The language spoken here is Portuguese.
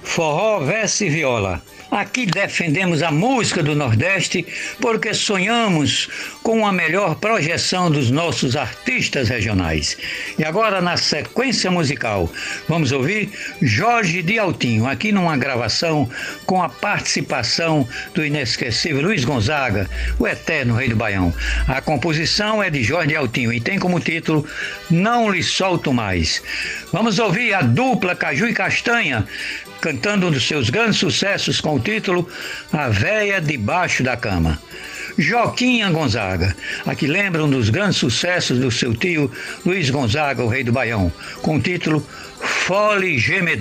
Forró, verso e viola. Aqui defendemos a música do Nordeste porque sonhamos com a melhor projeção dos nossos artistas regionais. E agora, na sequência musical, vamos ouvir Jorge de Altinho, aqui numa gravação com a participação do inesquecível Luiz Gonzaga, o eterno Rei do Baião. A composição é de Jorge de Altinho e tem como título Não Lhe Solto Mais. Vamos ouvir a dupla Caju e Castanha cantando um dos seus grandes sucessos com o título A Véia Debaixo da Cama. Joquinha Gonzaga, aqui lembra um dos grandes sucessos do seu tio Luiz Gonzaga, o Rei do Baião, com o título Fole Gemedor.